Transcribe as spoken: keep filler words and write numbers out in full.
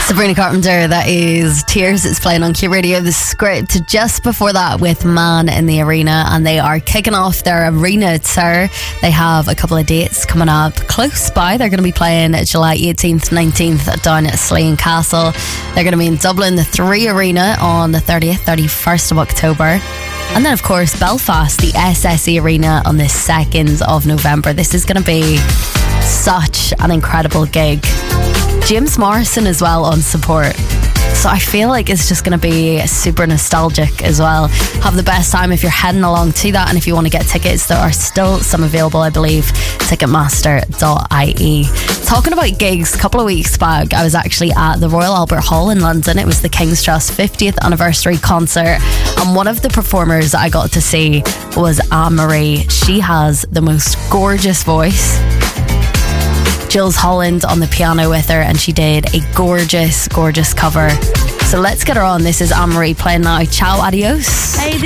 Sabrina Carpenter, that is Tears. It's playing on Q Radio. The Script just before that with Man in the Arena, and they are kicking off their arena tour. They have a couple of dates coming up close by. They're going to be playing July eighteenth, nineteenth down at Slane Castle. They're going to be in Dublin, the Three Arena on the thirtieth, thirty-first of October. And then, of course, Belfast, the S S E Arena on the second of November. This is going to be such an incredible gig. James Morrison as well on support. So I feel like it's just going to be super nostalgic as well. Have the best time if you're heading along to that. And if you want to get tickets, there are still some available, I believe. Ticketmaster dot I E. Talking about gigs, a couple of weeks back, I was actually at the Royal Albert Hall in London. It was the King's Trust fiftieth anniversary concert. And one of the performers I got to see was Anne-Marie. She has the most gorgeous voice. Jules Holland on the piano with her, and she did a gorgeous, gorgeous cover. So let's get her on. This is Anne-Marie playing now. Ciao, adios. Hey, this